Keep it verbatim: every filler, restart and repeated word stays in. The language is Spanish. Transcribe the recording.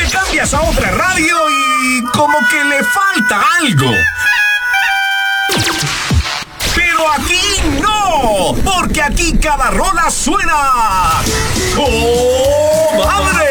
te cambias a otra radio y como que le falta algo. Pero aquí no, porque aquí cada rola suena ¡oh, madre!